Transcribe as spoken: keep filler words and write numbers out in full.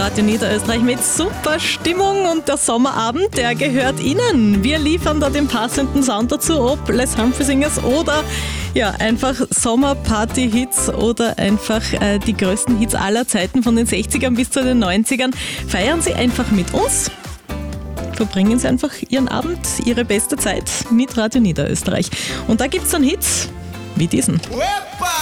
Radio Niederösterreich mit super Stimmung und der Sommerabend, der gehört Ihnen. Wir liefern da den passenden Sound dazu, ob Les Humphrey Singers oder ja, einfach Sommerparty-Hits oder einfach äh, die größten Hits aller Zeiten von den sechzigern bis zu den neunzigern. Feiern Sie einfach mit uns. Verbringen Sie einfach Ihren Abend, Ihre beste Zeit mit Radio Niederösterreich. Und da gibt es dann Hits wie diesen.